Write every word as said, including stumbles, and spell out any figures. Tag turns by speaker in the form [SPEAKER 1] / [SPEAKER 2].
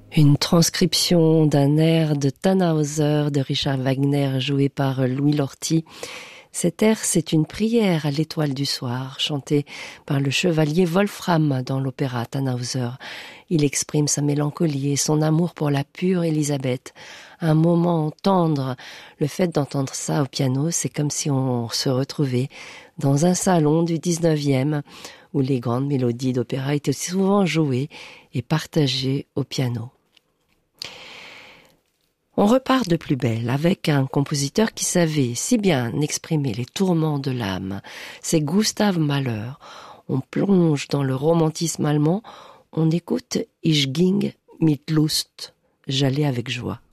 [SPEAKER 1] Une transcription d'un air de Tannhäuser de Richard Wagner joué par Louis Lorty. Cet air, c'est une prière à l'étoile du soir, chantée par le chevalier Wolfram dans l'opéra Tannhäuser. Il exprime sa mélancolie et son amour pour la pure Élisabeth. Un moment tendre. Le fait d'entendre ça au piano, c'est comme si on se retrouvait dans un salon du dix-neuvième où les grandes mélodies d'opéra étaient souvent jouées et partagées au piano. On repart de plus belle avec un compositeur qui savait si bien exprimer les tourments de l'âme. C'est Gustav Mahler. On plonge dans le romantisme allemand. On écoute Ich ging mit Lust. J'allais avec joie.